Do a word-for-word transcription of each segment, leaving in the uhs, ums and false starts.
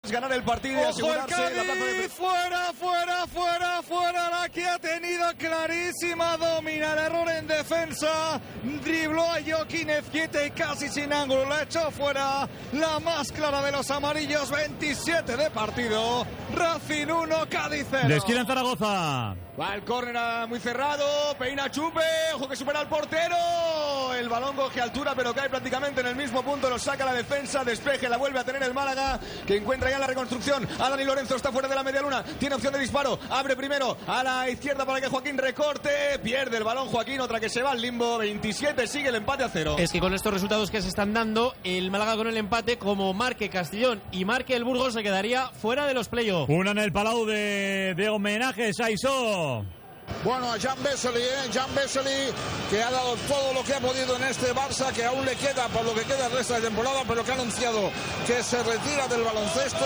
ganar el partido y asegurarse Cádiz, la plaza de... fuera, fuera, fuera, fuera, la que ha tenido clarísima, domina el error en defensa, dribló a Joaquín Ezquieta y casi sin ángulo la echó fuera, la más clara de los amarillos, veintisiete de partido, Racing uno, Cádiz cero. De esquina en Zaragoza. Va el córner muy cerrado, peina Chupe, ojo que supera al portero, el balón coge altura pero cae prácticamente en el mismo punto, lo saca la defensa, despeje, la vuelve a tener el Málaga, que encuentra ya la reconstrucción, a Dani Lorenzo, está fuera de la media luna, tiene opción de disparo, abre primero a la izquierda para que Joaquín recorte, pierde el balón Joaquín, otra que se va al limbo, veintisiete, sigue el empate a cero. Es que con estos resultados que se están dando, el Málaga con el empate, como marque Castellón y marque el Burgos, se quedaría fuera de los playoffs. Una en el Palau de, de homenajes a Isó. Bueno, a Jan Vesely, ¿eh? Jan Vesely, que ha dado todo lo que ha podido en este Barça, que aún le queda por lo que queda el resto de temporada, pero que ha anunciado que se retira del baloncesto.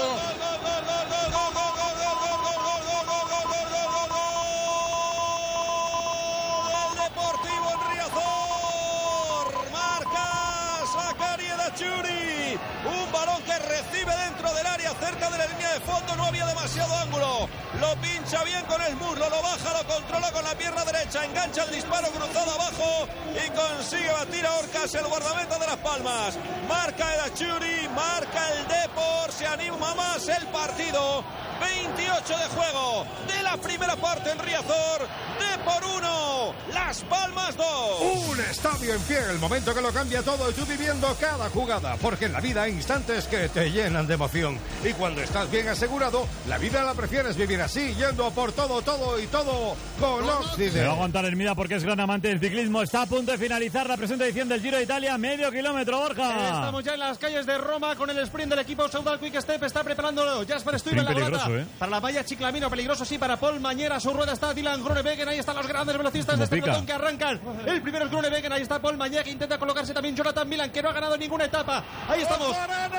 Deportivo en Riazor, marca Sakari Elachuri, un balón que recibe dentro del área, cerca de la línea de fondo, no había demasiado ángulo, lo pincha bien con el muslo, lo baja, lo controla con la pierna derecha, engancha el disparo cruzado abajo y consigue batir a Orcas, el guardameta de Las Palmas. Marca Elachuri, marca el Depor, se anima más el partido. veintiocho de juego de la primera parte en Riazor, Depor uno, Las Palmas dos. Un estadio en pie, el momento que lo cambia todo y tú viviendo cada jugada, porque en la vida hay instantes que te llenan de emoción y cuando estás bien asegurado, la vida la prefieres vivir así, yendo por todo, todo y todo con Occident. Se va a aguantar Hermida porque es gran amante del ciclismo, está a punto de finalizar la presente edición del Giro de Italia, medio kilómetro, Borja. Estamos ya en las calles de Roma con el sprint del equipo Soudal Quick Step, está preparándolo Jasper Stuyven en la peligroso, volata. ¿eh? Para la valla Chiclamino, peligroso sí para Paul Mañera, a su rueda está Dylan Groenewegen, ahí están los grandes velocistas de este pelotón que arrancan. El primero es Groenewegen, ahí está Paul Mañera, que intenta colocarse también Jonathan Milan, que no ha ganado ninguna etapa. Ahí estamos.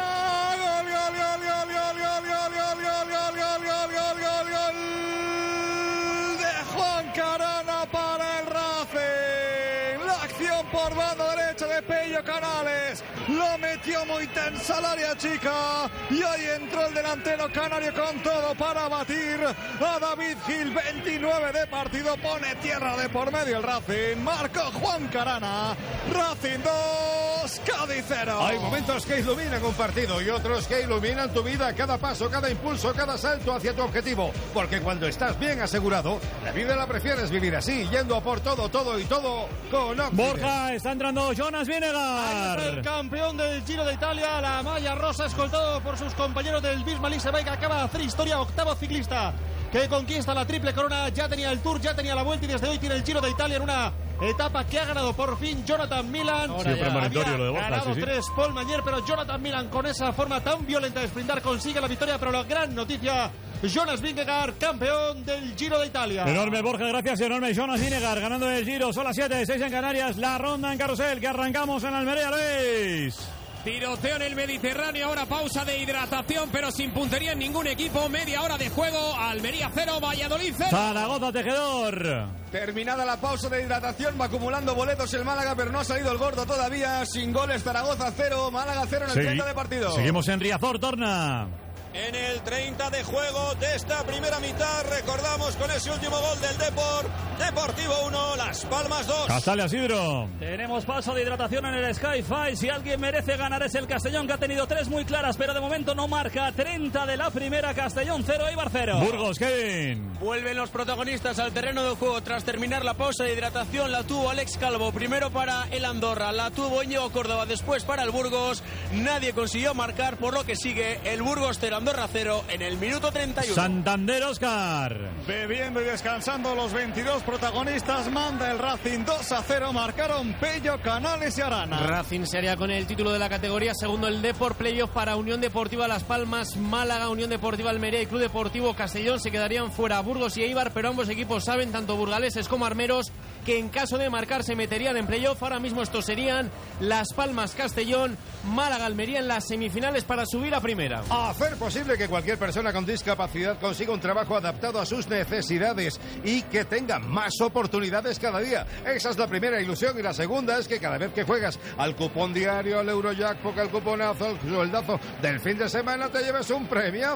De Juan Carana para el Racing. La acción por banda derecha de Pello Canales. Lo metió muy tensa al área chica. Y ahí entró el delantero canario con todo para batir a David Gil. veintinueve de partido. Pone tierra de por medio el Racing. Marcó Juan Carana. Racing dos, Cádiz cero. Hay momentos que iluminan un partido y otros que iluminan tu vida, cada paso, cada impulso, cada salto hacia tu objetivo. Porque cuando estás bien asegurado, la vida la prefieres vivir así, yendo a por todo, todo y todo con Occident. Borja, está entrando Jonas Vinegar. El campeón del Giro de Italia, la malla rosa, escoltado por sus compañeros del Bismarck Sebay, que acaba de hacer historia, octavo ciclista que conquista la triple corona. Ya tenía el Tour, ya tenía la Vuelta y desde hoy tiene el Giro de Italia en una etapa que ha ganado por fin Jonathan Milan. Sí, premonitorio lo de Borja, ganado sí, sí. tres Paul Mañer, pero Jonathan Milan con esa forma tan violenta de sprintar consigue la victoria, pero la gran noticia, Jonas Vingegaard, campeón del Giro de Italia. Enorme Borja, gracias, enorme Jonas Vinegar ganando el Giro. Son las siete, seis en Canarias, la ronda en carrusel que arrancamos en Almería, Luis. Tiroteo en el Mediterráneo, ahora pausa de hidratación, pero sin puntería en ningún equipo. Media hora de juego, Almería cero, Valladolid cero. Zaragoza, Tejedor. Terminada la pausa de hidratación, va acumulando boletos el Málaga, pero no ha salido el gordo todavía. Sin goles, Zaragoza cero, Málaga cero en el Sí. treinta de partido. Seguimos en Riazor, Torna. En el treinta de juego de esta primera mitad, recordamos con ese último gol del Depor, Deportivo uno, Las Palmas dos. Castalia, Sidro. Tenemos paso de hidratación en el Sky Five. Si alguien merece ganar es el Castellón, que ha tenido tres muy claras, pero de momento no marca. treinta de la primera, Castellón cero, Eibar cero. Burgos, Kevin. Vuelven los protagonistas al terreno de juego tras terminar la pausa de hidratación. La tuvo Alex Calvo, primero para el Andorra, la tuvo Íñigo Córdoba, después para el Burgos. Nadie consiguió marcar, por lo que sigue el Burgos cero, Andorra cero en el minuto treinta y uno. Santander, Oscar. Bebiendo y descansando los veintidós protagonistas, manda el Racing dos a cero, marcaron Pello, Canales y Arana. Racing se haría con el título de la categoría, segundo el Depor, playoff para Unión Deportiva Las Palmas, Málaga, Unión Deportiva Almería y Club Deportivo Castellón. Se quedarían fuera Burgos y Eibar, pero ambos equipos saben, tanto burgaleses como armeros, que en caso de marcar se meterían en playoff. Ahora mismo estos serían Las Palmas, Castellón, Málaga, Almería en las semifinales para subir a primera. A hacer posible que cualquier persona con discapacidad consiga un trabajo adaptado a sus necesidades y que tenga más oportunidades cada día. Esa es la primera ilusión, y la segunda es que cada vez que juegas al cupón diario, al Eurojackpot, al cuponazo, al sueldazo del fin de semana, te lleves un premio.